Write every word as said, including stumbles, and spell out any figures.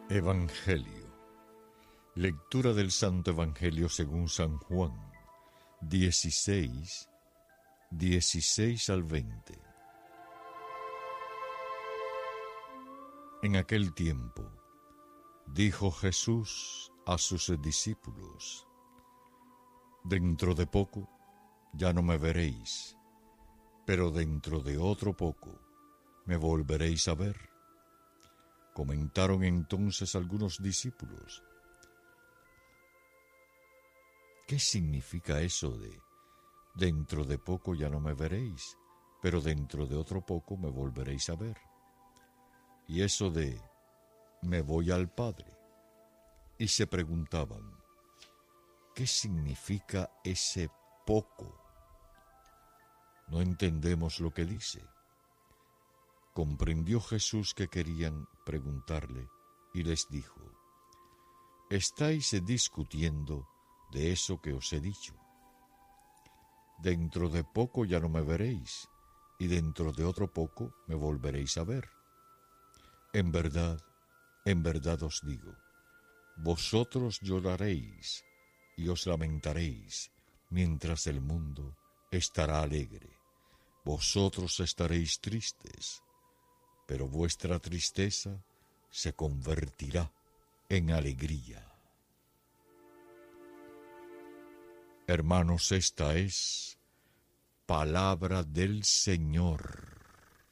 Evangelio. Lectura del Santo Evangelio según San Juan, dieciséis, dieciséis al veinte. En aquel tiempo, dijo Jesús a sus discípulos: Dentro de poco ya no me veréis, pero dentro de otro poco me volveréis a ver. Comentaron entonces algunos discípulos: ¿qué significa eso de dentro de poco ya no me veréis, pero dentro de otro poco me volveréis a ver? Y eso de me voy al Padre. Y se preguntaban: ¿qué significa ese poco? No entendemos lo que dice. Comprendió Jesús que querían preguntarle y les dijo: estáis discutiendo de eso que os he dicho. Dentro de poco ya no me veréis, y dentro de otro poco me volveréis a ver. En verdad, en verdad os digo, vosotros lloraréis y os lamentaréis, mientras el mundo estará alegre. Vosotros estaréis tristes, pero vuestra tristeza se convertirá en alegría. Hermanos, esta es palabra del Señor.